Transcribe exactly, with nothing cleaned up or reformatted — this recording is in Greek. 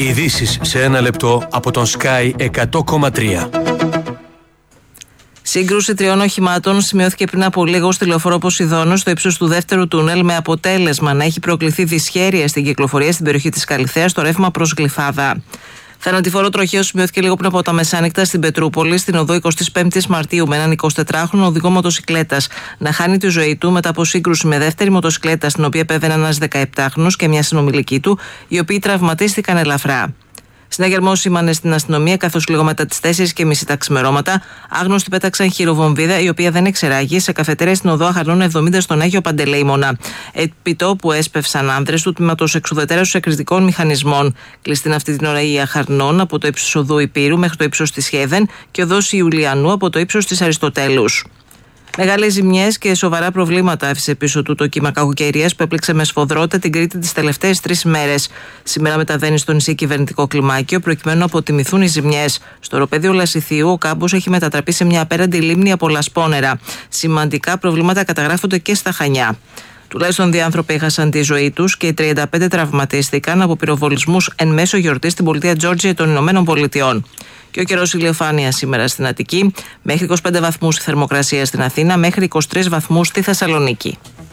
ειδήσεις σε ένα λεπτό από τον Sky εκατό κόμμα τρία. Σύγκρουση τριών οχημάτων σημειώθηκε πριν από λίγο στη λεωφόρο Ποσειδώνος στο ύψος του δεύτερου τούνελ, με αποτέλεσμα να έχει προκληθεί δυσχέρεια στην κυκλοφορία στην περιοχή της Καλιθέας στο ρεύμα προς Γλυφάδα. Θανατηφόρο τροχαίο σημειώθηκε λίγο πριν από τα μεσάνυχτα στην Πετρούπολη, στην οδό εικοστή πέμπτη Μαρτίου, με έναν εικοσιτετράχρονο οδηγό μοτοσικλέτας να χάνει τη ζωή του μετά από σύγκρουση με δεύτερη μοτοσικλέτα, στην οποία επέβαινε ένας δεκαεπτάχρονος και μια συνομιλική του, οι οποίοι τραυματίστηκαν ελαφρά. Συναγερμό σήμανε στην αστυνομία, καθώς λίγο μετά τις τέσσερις και μισή τα ξημερώματα, άγνωστοι πέταξαν χειροβομβίδα, η οποία δεν εξεράγει, σε καφετέρια στην οδό Αχαρνών εβδομήντα στον Άγιο Παντελεήμονα. Επί τόπου έσπευσαν άνδρες του τμήματος εξουδετέρωσης εκρηκτικών μηχανισμών. Κλειστή αυτή την ώρα η Αχαρνών από το ύψος οδού Υπήρου μέχρι το ύψος της Χέδεν και οδός Ιουλιανού από το ύψος της Αριστοτέλους. Μεγάλες ζημιές και σοβαρά προβλήματα άφησε πίσω του το κύμα κακοκαιρίας που έπληξε με σφοδρότητα την Κρήτη τις τελευταίες τρεις ημέρες. Σήμερα μεταβαίνει στο νησί κυβερνητικό κλιμάκιο προκειμένου να αποτιμηθούν οι ζημιές. Στο οροπέδιο Λασιθίου ο κάμπος έχει μετατραπεί σε μια απέραντη λίμνη από λασπόνερα. Σημαντικά προβλήματα καταγράφονται και στα Χανιά. Τουλάχιστον δύο άνθρωποι έχασαν τη ζωή τους και οι τριάντα πέντε τραυματίστηκαν από πυροβολισμούς εν μέσω γιορτής στην πολιτεία Τζόρτζια των Ηνωμένων Πολιτειών. Και ο καιρός ηλιοφάνεια σήμερα στην Αττική, μέχρι είκοσι πέντε βαθμούς η θερμοκρασία στην Αθήνα, μέχρι είκοσι τρεις βαθμούς στη Θεσσαλονίκη.